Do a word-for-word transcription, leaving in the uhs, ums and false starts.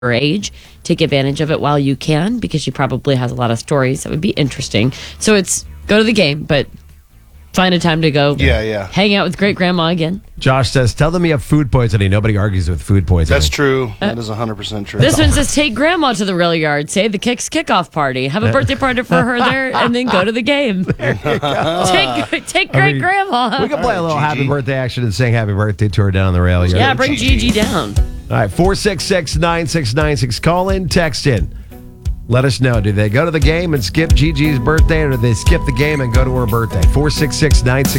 her age. Take advantage of it while you can, because she probably has a lot of stories that would be interesting. So it's go to the game, but find a time to go. Yeah, yeah. Hang out with great grandma again. Josh says, tell them you have food poisoning. Nobody argues with food poisoning. That's true. That is one hundred percent true. This one says, take grandma to the rail yard, say the Kicks kickoff party, have a birthday party for her there, and then go to the game. take take great I mean, grandma. We can play a little Gigi. happy birthday action and sing happy birthday to her down the rail yard. Yeah, bring Gigi down. All right, four six six, nine six nine six. Call in, text in. Let us know. Do they go to the game and skip Gigi's birthday, or do they skip the game and go to her birthday? four six six, nine six